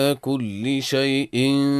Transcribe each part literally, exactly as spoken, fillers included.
كل شيء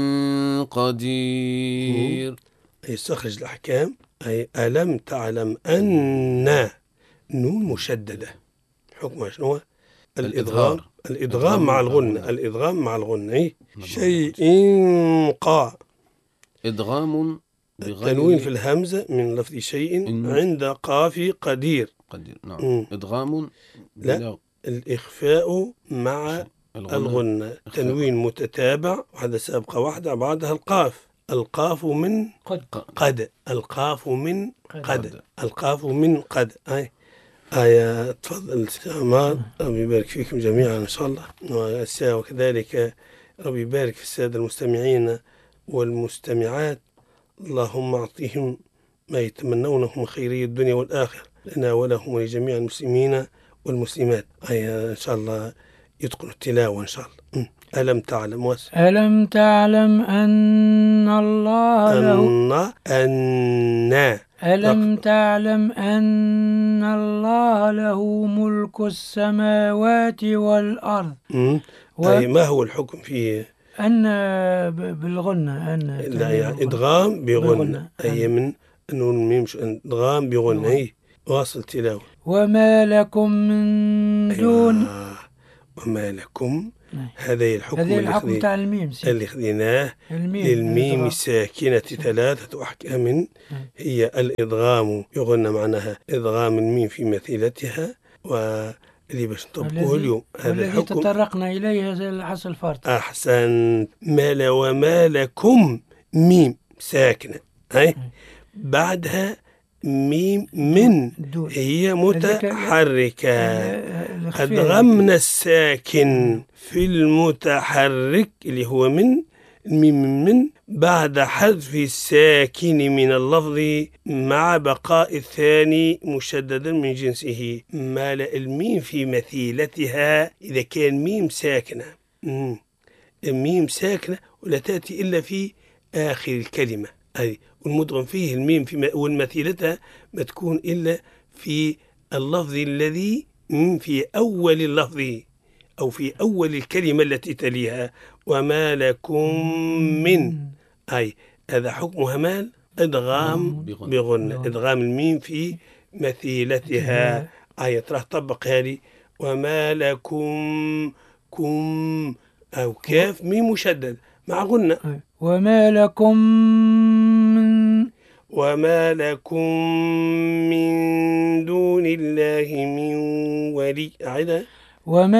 قدير. يستخرج الأحكام. أي ألم تعلم أن نون مشددة حكمها شنو؟ الإدغام. الإدغام مع الغنة. الإدغام مع الغنة. شيء قا إدغام التنوين في الهمزة من لفظ شيء عند قاف قدير. قدير نعم. مم. إدغام لا، الإخفاء مع الغنة. تنوين متتابع، وهذا سابقة واحدة بعدها القاف. القاف من قد. قد القاف من قد, قد. القاف من قد. أي آية. تفضل عمار، ربي يبارك فيكم جميعا إن شاء الله، وكذلك ربي يبارك في السادة المستمعين والمستمعات. اللهم أعطيهم ما يتمنونه من خيري الدنيا والآخرة لنا ولهم ولجميع المسلمين والمسلمات. آية إن شاء الله يتقن التلاوة إن شاء الله. ألم تعلم واسم. ألم تعلم أن الله له أن أن ألم تعلم أن الله له ملك السماوات والأرض. و... أي ما هو الحكم فيه؟ أن بالغنة. أن لا يعني إدغام بغنة. أي من أنه ميمش إدغام بغنة. أي واصل تلاوة. وما لكم من دون. أيوة. وما لكم. هذا الحكم. هذا الحكم تاع الميم اللي خذيناه للميم الساكنة. ثلاثة أحكام هي الإدغام بغنة، معناها إدغام الميم في مثيلتها، واللي باش نطبقوه اليوم هذا الحكم تطرقنا إليه العصر الفارط. أحسن. ما وما لكم ميم ساكنة. أي بعدها ميم من هي متحركة. أدغمنا الساكن في المتحرك اللي هو من الميم من بعد حذف الساكن من اللفظ مع بقاء الثاني مشددا من جنسه. مال الميم في مثيلتها إذا كان ميم ساكنة. الميم ساكنة ولا تأتي إلا في آخر الكلمة. أي والمدغم فيه الميم في والمثيلتها ما تكون إلا في اللفظ الذي في أول اللفظ أو في أول الكلمة التي تليها. وما لكم من. أي هذا حكمها مال إدغام بغنة. إدغام الميم في مثيلتها. أي ترى طبق هذه. وما لكم كم أو كاف ميم مشدد مع غنة. وما لكم من وما لكم من دون الله من ولي. أعدها. وما